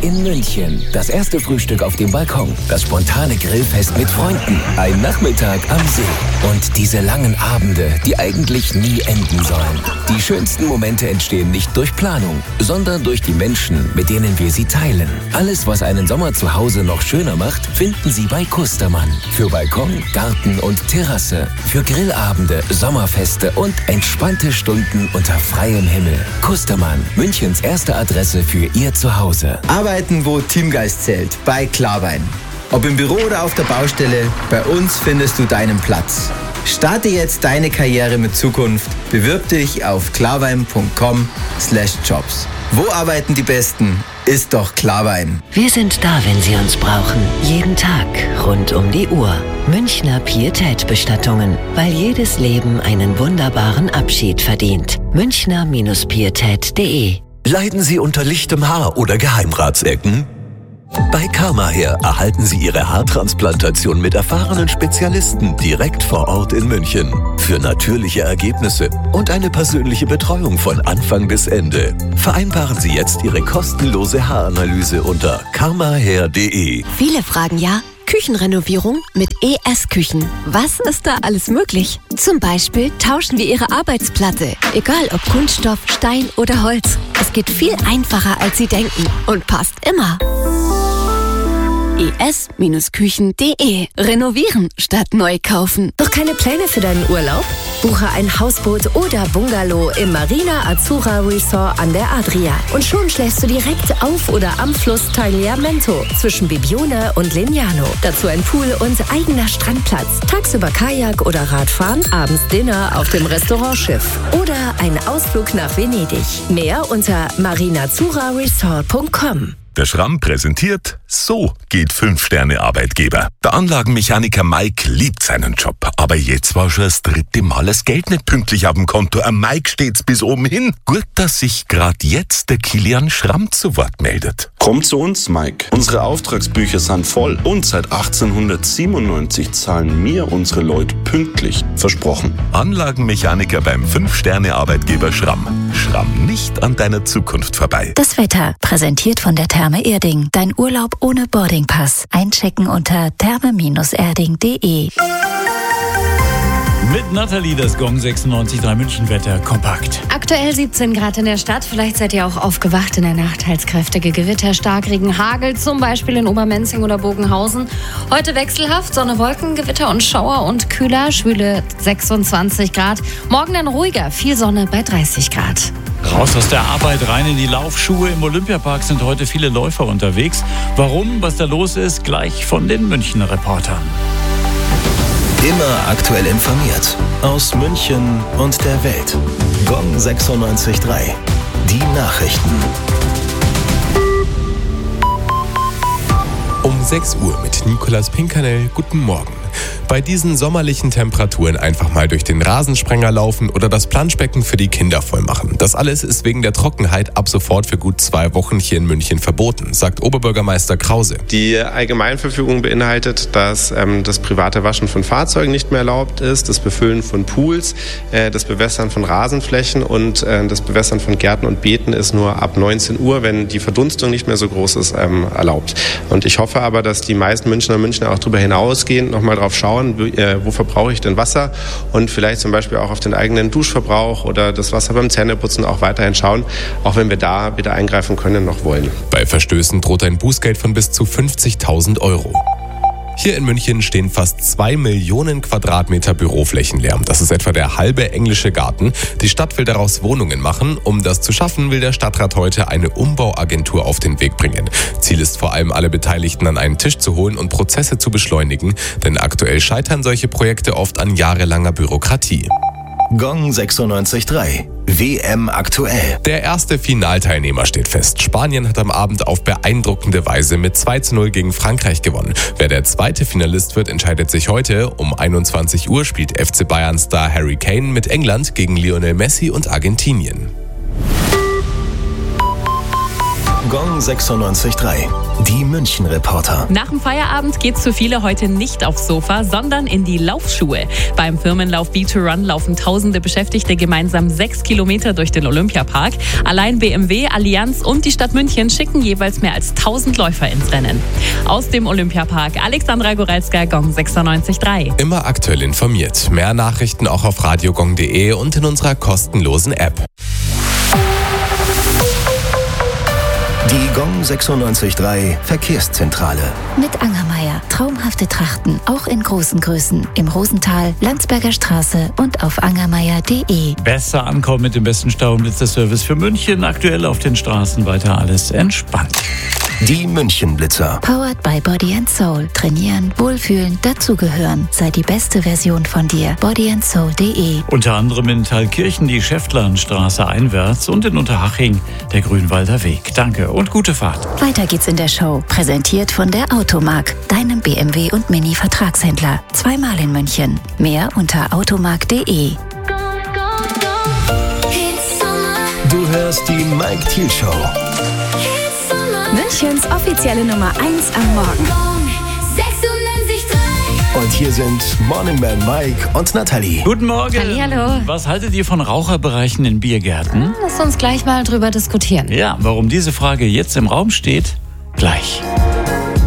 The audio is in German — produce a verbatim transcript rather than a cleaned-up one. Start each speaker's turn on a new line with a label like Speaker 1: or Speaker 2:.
Speaker 1: in München. Das erste Frühstück auf dem Balkon. Das spontane Grillfest mit Freunden. Ein Nachmittag am See. Und diese langen Abende, die eigentlich nie enden sollen. Die schönsten Momente entstehen nicht durch Planung, sondern durch die Menschen, mit denen wir sie teilen. Alles, was einen Sommer zu Hause noch schöner macht, finden Sie bei Kustermann. Für Balkon, Garten und Terrasse. Für Grillabende, Sommerfeste und entspannte Stunden unter freiem Himmel. Kustermann, Münchens erste Adresse für Ihr Zuhause.
Speaker 2: Arbeiten, wo Teamgeist zählt, bei Klarwein. Ob im Büro oder auf der Baustelle, bei uns findest du deinen Platz. Starte jetzt deine Karriere mit Zukunft. Bewirb dich auf klarwein punkt com slash jobs. Wo arbeiten die Besten? Ist doch Klarwein.
Speaker 3: Wir sind da, wenn Sie uns brauchen. Jeden Tag, rund um die Uhr. Münchner Pietät-Bestattungen. Weil jedes Leben einen wunderbaren Abschied verdient. Münchner Pietät punkt de.
Speaker 4: Leiden Sie unter lichtem Haar oder Geheimratsecken? Bei Karmahair erhalten Sie Ihre Haartransplantation mit erfahrenen Spezialisten direkt vor Ort in München. Für natürliche Ergebnisse und eine persönliche Betreuung von Anfang bis Ende. Vereinbaren Sie jetzt Ihre kostenlose Haaranalyse unter karmahair punkt de.
Speaker 5: Viele fragen ja, Küchenrenovierung mit E S-Küchen. Was ist da alles möglich? Zum Beispiel tauschen wir Ihre Arbeitsplatte. Egal ob Kunststoff, Stein oder Holz. Es geht viel einfacher, als Sie denken und passt immer. E S Küchen punkt de. Renovieren statt neu kaufen.
Speaker 6: Noch keine Pläne für deinen Urlaub? Buche ein Hausboot oder Bungalow im Marina Azzurra Resort an der Adria. Und schon schläfst du direkt auf oder am Fluss Tagliamento zwischen Bibione und Lignano. Dazu ein Pool und eigener Strandplatz. Tagsüber Kajak oder Radfahren, abends Dinner auf dem Restaurantschiff. Oder ein Ausflug nach Venedig. Mehr unter marinazzurra resort punkt com.
Speaker 7: Der Schramm präsentiert, so geht Fünf-Sterne-Arbeitgeber. Der Anlagenmechaniker Mike liebt seinen Job, aber jetzt war schon das dritte Mal das Geld nicht pünktlich auf dem Konto. Am Mike steht's bis oben hin. Gut, dass sich gerade jetzt der Kilian Schramm zu Wort meldet.
Speaker 8: Kommt zu uns, Mike. Unsere Auftragsbücher sind voll und seit achtzehnhundertsiebenundneunzig zahlen mir unsere Leute pünktlich. Versprochen.
Speaker 7: Anlagenmechaniker beim Fünf-Sterne-Arbeitgeber Schramm. Schramm nicht an deiner Zukunft vorbei.
Speaker 9: Das Wetter, präsentiert von der Therme Erding. Dein Urlaub ohne Boardingpass. Einchecken unter therme erding punkt de.
Speaker 10: Mit Nathalie, das Gong sechsundneunzig Komma drei Münchenwetter kompakt.
Speaker 11: Aktuell siebzehn Grad in der Stadt. Vielleicht seid ihr auch aufgewacht in der Nacht. Teils kräftige Gewitter, Starkregen, Hagel, zum Beispiel in Obermenzing oder Bogenhausen. Heute wechselhaft, Sonne, Wolken, Gewitter und Schauer und kühler, schwüle sechsundzwanzig Grad. Morgen dann ruhiger, viel Sonne bei dreißig Grad.
Speaker 10: Raus aus der Arbeit, rein in die Laufschuhe. Im Olympiapark sind heute viele Läufer unterwegs. Warum, was da los ist, gleich von den Münchner Reportern.
Speaker 4: Immer aktuell informiert. Aus München und der Welt. Gong sechsundneunzig Komma drei. Die Nachrichten.
Speaker 12: Um sechs Uhr mit Nicolas Pinkernell. Guten Morgen. Bei diesen sommerlichen Temperaturen einfach mal durch den Rasensprenger laufen oder das Planschbecken für die Kinder voll machen. Das alles ist wegen der Trockenheit ab sofort für gut zwei Wochen hier in München verboten, sagt Oberbürgermeister Krause.
Speaker 13: Die Allgemeinverfügung beinhaltet, dass ähm, das private Waschen von Fahrzeugen nicht mehr erlaubt ist, das Befüllen von Pools, äh, das Bewässern von Rasenflächen und äh, das Bewässern von Gärten und Beeten ist nur ab neunzehn Uhr, wenn die Verdunstung nicht mehr so groß ist, ähm, erlaubt. Und ich hoffe aber, dass die meisten Münchner und Münchner auch darüber hinausgehen, nochmal drauf schauen, wo verbrauche ich denn Wasser und vielleicht zum Beispiel auch auf den eigenen Duschverbrauch oder das Wasser beim Zähneputzen auch weiterhin schauen, auch wenn wir da wieder eingreifen können noch wollen.
Speaker 12: Bei Verstößen droht ein Bußgeld von bis zu fünfzigtausend Euro. Hier in München stehen fast zwei Millionen Quadratmeter Büroflächen leer. Das ist etwa der halbe englische Garten. Die Stadt will daraus Wohnungen machen. Um das zu schaffen, will der Stadtrat heute eine Umbauagentur auf den Weg bringen. Ziel ist vor allem, alle Beteiligten an einen Tisch zu holen und Prozesse zu beschleunigen. Denn aktuell scheitern solche Projekte oft an jahrelanger Bürokratie.
Speaker 4: Gong sechsundneunzig Komma drei. W M aktuell.
Speaker 12: Der erste Finalteilnehmer steht fest. Spanien hat am Abend auf beeindruckende Weise mit zwei zu null gegen Frankreich gewonnen. Wer der zweite Finalist wird, entscheidet sich heute. Um einundzwanzig Uhr spielt F C Bayern-Star Harry Kane mit England gegen Lionel Messi und Argentinien.
Speaker 4: Gong
Speaker 1: Gong sechsundneunzig Komma drei. Die München-Reporter.
Speaker 14: Nach dem Feierabend geht's für viele heute nicht aufs Sofa, sondern in die Laufschuhe. Beim Firmenlauf B zwei Run laufen tausende Beschäftigte gemeinsam sechs Kilometer durch den Olympiapark. Allein B M W, Allianz und die Stadt München schicken jeweils mehr als tausend Läufer ins Rennen. Aus dem Olympiapark, Alexandra Gorelska, Gong sechsundneunzig Komma drei.
Speaker 12: Immer aktuell informiert. Mehr Nachrichten auch auf radiogong punkt de und in unserer kostenlosen App.
Speaker 1: Die Gong sechsundneunzig Komma drei Verkehrszentrale.
Speaker 9: Mit Angermeier. Traumhafte Trachten, auch in großen Größen. Im Rosental, Landsberger Straße und auf angermeier punkt de.
Speaker 10: Besser ankommen mit dem besten Stau- und Blitzerservice für München. Aktuell auf den Straßen weiter alles entspannt.
Speaker 1: Die München-Blitzer.
Speaker 9: Powered by Body and Soul. Trainieren, wohlfühlen, dazugehören. Sei die beste Version von dir. body and soul punkt de.
Speaker 10: Unter anderem in Thalkirchen die Schäftlernstraße einwärts und in Unterhaching der Grünwalder Weg. Danke und gute Fahrt.
Speaker 9: Weiter geht's in der Show. Präsentiert von der Automark, deinem B M W und Mini-Vertragshändler. Zweimal in München. Mehr unter automark punkt de.
Speaker 1: Du hörst die Mike Thiel Show.
Speaker 6: Münchens offizielle Nummer eins am Morgen.
Speaker 1: Und hier sind Morning Man Mike und Nathalie.
Speaker 10: Guten Morgen.
Speaker 11: Hallihallo.
Speaker 10: Was haltet ihr von Raucherbereichen in Biergärten?
Speaker 11: Lass uns gleich mal drüber diskutieren.
Speaker 10: Ja, warum diese Frage jetzt im Raum steht, gleich.